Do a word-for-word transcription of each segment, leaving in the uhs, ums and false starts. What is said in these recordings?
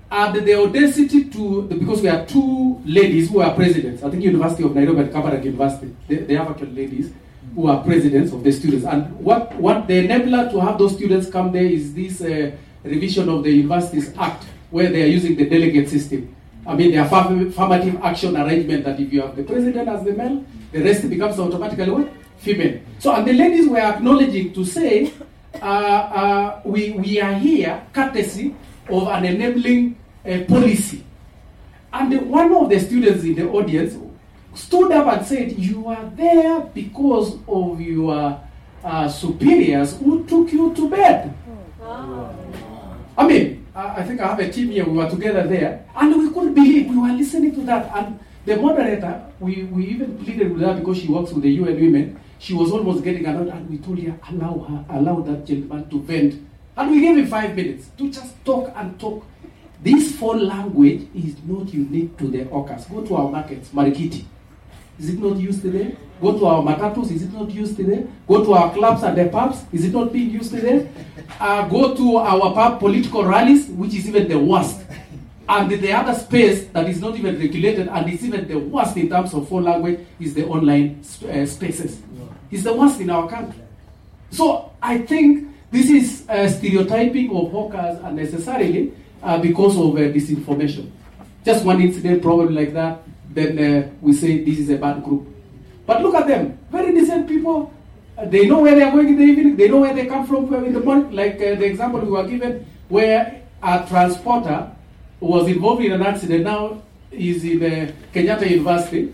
and the audacity to, because we have two ladies who are presidents, I think University of Nairobi and Kabarak University, they, they have actual ladies who are presidents of the students. And what, what the enabler to have those students come there is this uh, revision of the Universities Act, where they are using the delegate system. I mean, the affirmative action arrangement that if you have the president as the male, the rest becomes automatically what? Female. So, and the ladies were acknowledging to say, uh, uh, we, we are here courtesy of an enabling uh, policy. And the, one of the students in the audience stood up and said, you are there because of your uh, superiors who took you to bed. Oh. I mean, I think I have a team here, we were together there, and we couldn't believe, we were listening to that. And the moderator, we, we even pleaded with her because she works with the U N Women. She was almost getting annoyed, and we told her, allow her, allow that gentleman to vent. And we gave him five minutes to just talk and talk. This phone language is not unique to the Okas. Go to our markets, Marikiti. Is it not used today? Go to our matatus, is it not used today? Go to our clubs and the pubs, is it not being used today? Uh, go to our pub political rallies, which is even the worst. And the other space that is not even regulated and is even the worst in terms of phone language is the online uh, spaces. It's the worst in our country. So I think this is uh, stereotyping of hawkers unnecessarily uh, because of uh, disinformation. Just one incident probably like that, then uh, we say this is a bad group. But look at them, very decent people. Uh, they know where they are going in the evening. They know where they come from in the morning. Like uh, the example we were given, where a transporter was involved in an accident. Now he's in uh, Kenyatta University,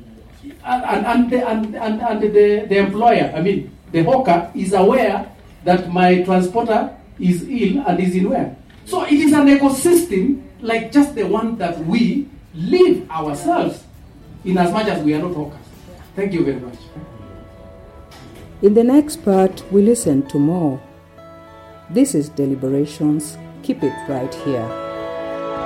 and and and the, and, and, and the, the employer, I mean the hawker, is aware that my transporter is ill and is in where. So it is an ecosystem like just the one that we live ourselves, in as much as we are not hawkers. Thank you very much. In the next part, we listen to more. This is Deliberations. Keep it right here.